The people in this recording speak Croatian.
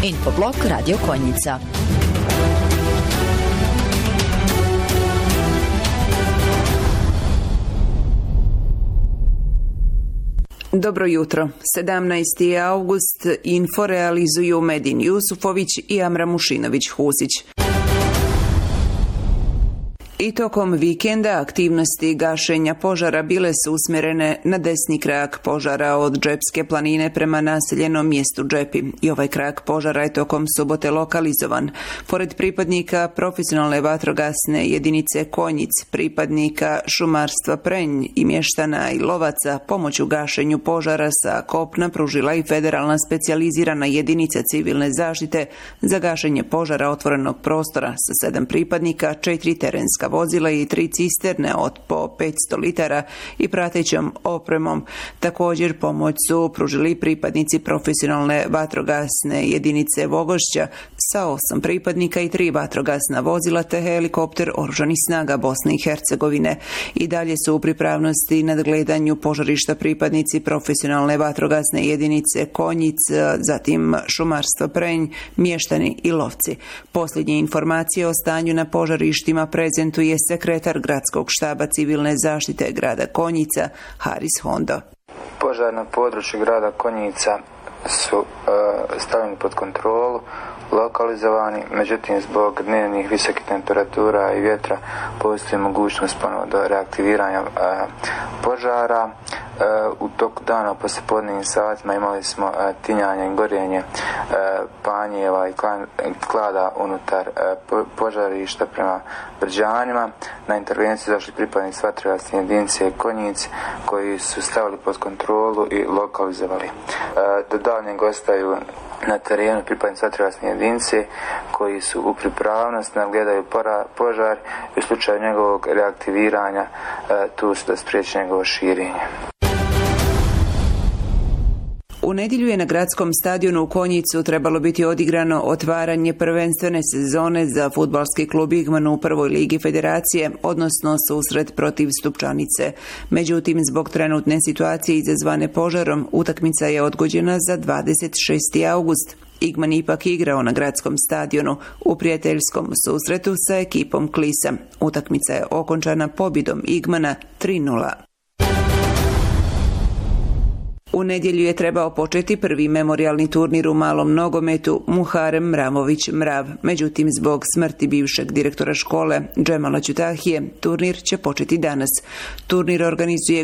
Infoblog Radio Konjica. Dobro jutro. 17. august. Info realizuju Medin Jusufović i Amra Mušinović-Husić. I tokom vikenda aktivnosti gašenja požara bile su usmjerene na desni krak požara od Džepske planine prema naseljenom mjestu Džepi. I ovaj krak požara je tokom subote lokalizovan. Pored pripadnika profesionalne vatrogasne jedinice Konjic, pripadnika šumarstva Prenj i mještana i lovaca, pomoć u gašenju požara sa kopna pružila i federalna specijalizirana jedinica civilne zaštite za gašenje požara otvorenog prostora sa 7 pripadnika, 4 terenska vozila i 3 cisterne od po 500 litara i pratećom opremom. Također pomoć su pružili pripadnici profesionalne vatrogasne jedinice Vogošća sa 8 pripadnika i 3 vatrogasna vozila te helikopter Oružanih snaga Bosne i Hercegovine. I dalje su u pripravnosti nadgledanju požarišta pripadnici profesionalne vatrogasne jedinice Konjic, zatim šumarstvo Prenj, mještani i lovci. Posljednje informacije o stanju na požarištima prezentuje sekretar gradskog štaba civilne zaštite grada Konjica, Haris Hondo. Požar na području grada Konjica su stavljeni pod kontrolu, lokalizovani, međutim zbog dnevnih visokih temperatura i vjetra postoji mogućnost ponovo do reaktiviranja požara. U toku dana u poslijepodnevnim satima imali smo tinjanje i gorjenje panjeva i klada unutar požarišta prema Brđanima. Na intervenciju zašli pripadnici vatrogasne jedinice Konjic koji su stavili pod kontrolu i lokalizovali. Do daljnjeg ostaju na terenu pripadnici vatrogasne jedinice koji su u pripravnosti, nadgledaju požar i u slučaju njegovog reaktiviranja tu su da spriječi njegovo širenje. U nedjelju je na gradskom stadionu u Konjicu trebalo biti odigrano otvaranje prvenstvene sezone za fudbalski klub Igman u prvoj ligi federacije, odnosno susret protiv Stupčanice. Međutim, zbog trenutne situacije izazvane požarom, utakmica je odgođena za 26. august. Igman ipak igrao na gradskom stadionu u prijateljskom susretu sa ekipom Klisa. Utakmica je okončana pobjedom Igmana 3:0. U nedjelju je trebao početi prvi memorijalni turnir u malom nogometu Muharem Mramović-Mrav. Međutim, zbog smrti bivšeg direktora škole Džemala Ćutahije, turnir će početi danas. Turnir organizuje